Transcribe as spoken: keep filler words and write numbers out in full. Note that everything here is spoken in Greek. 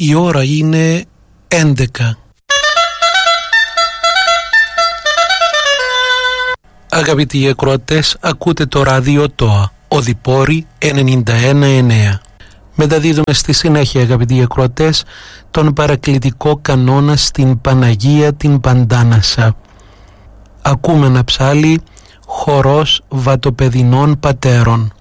Η ώρα είναι έντεκα. Αγαπητοί ακροατές, ακούτε το ράδιο ΤΟΑ, Οδυπόρη ενενήντα ένα εννέα. Μεταδίδουμε στη συνέχεια, αγαπητοί ακροατές, τον παρακλητικό κανόνα στην Παναγία την Παντάνασα. Ακούμε ένα ψάλι, χορός βατοπεδινών πατέρων.